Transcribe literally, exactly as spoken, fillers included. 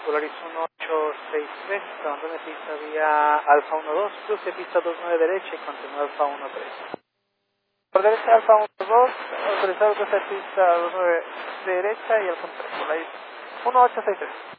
Polaris uno ocho seis tres, abandone pista vía Alfa uno dos, cruce pista dos nueve derecha y continúa Alfa uno tres. Por derecha Alfa uno dos, autorizado cruce pista dos nueve derecha y al contrario, Polaris uno ocho seis tres.